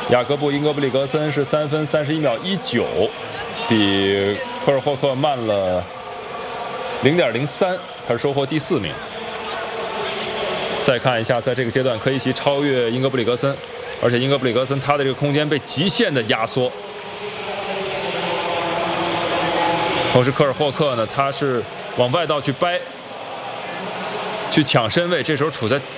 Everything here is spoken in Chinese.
雅各布·英格布里格森是3分31秒19，比科尔霍克慢了0.03，他是收获第4名。再看一下，在这个阶段，科伊奇超越英格布里格森，而且英格布里格森他的这个空间被极限的压缩。同时，科尔霍克呢，他是往外道去掰，去抢身位，这时候处在